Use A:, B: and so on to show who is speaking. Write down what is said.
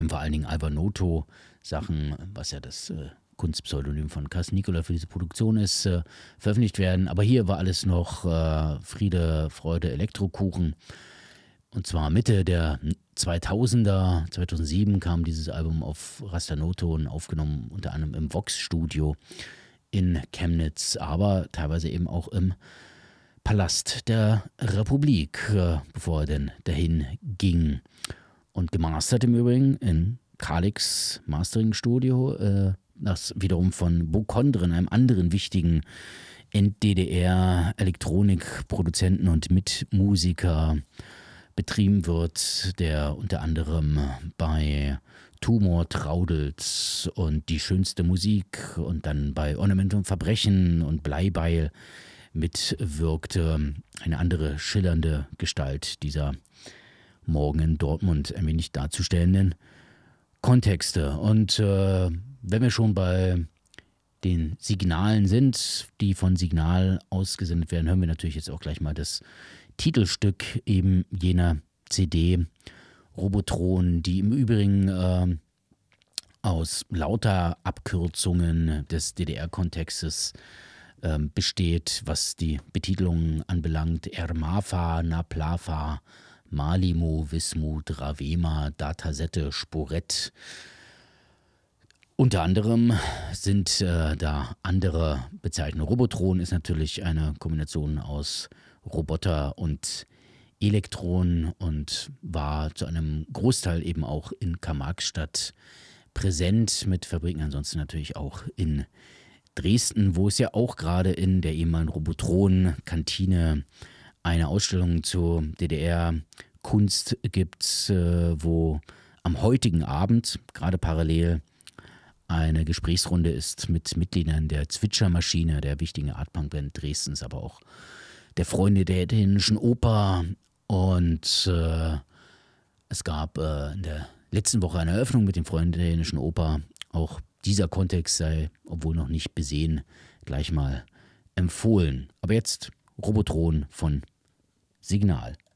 A: vor allen Dingen Albernoto-Sachen, was ja das Kunstpseudonym von Cas Nicola für diese Produktion ist, veröffentlicht werden. Aber hier war alles noch Friede, Freude, Elektrokuchen. Und zwar Mitte der 2000er, 2007 kam dieses Album auf Rastanoton, aufgenommen unter anderem im Vox-Studio in Chemnitz, aber teilweise eben auch im Palast der Republik, bevor er denn dahin ging. Und gemastert im Übrigen in Kalix Mastering Studio, das wiederum von Bo Kondren, einem anderen wichtigen End-DDR-Elektronikproduzenten und Mitmusiker, betrieben wird, der unter anderem bei Tumor Traudels und Die schönste Musik und dann bei Ornamentum Verbrechen und Bleibeil mitwirkte. Eine andere schillernde Gestalt dieser morgen in Dortmund ein wenig darzustellenden Kontexte. Und wenn wir schon bei den Signalen sind, die von Signal ausgesendet werden, hören wir natürlich jetzt auch gleich mal das Titelstück eben jener CD Robotron, die im Übrigen aus lauter Abkürzungen des DDR-Kontextes besteht, was die Betitelung anbelangt. Ermafa, Naplafa, Malimo, Wismut, Ravema, Datasette, Sporett. Unter anderem sind da andere Bezeichnungen. Robotron ist natürlich eine Kombination aus Roboter und Elektron und war zu einem Großteil eben auch in Karl-Marx-Stadt präsent, mit Fabriken ansonsten natürlich auch in Dresden, wo es ja auch gerade in der ehemaligen Robotron-Kantine eine Ausstellung zur DDR-Kunst gibt, wo am heutigen Abend gerade parallel eine Gesprächsrunde ist mit Mitgliedern der Zwitschermaschine, der wichtigen Art-Punk-Band Dresdens, aber auch der Freunde der Italienischen Oper. Und es gab in der letzten Woche eine Eröffnung mit den Freunden der Italienischen Oper. Auch dieser Kontext sei, obwohl noch nicht besehen, gleich mal empfohlen. Aber jetzt Robotron von Signal.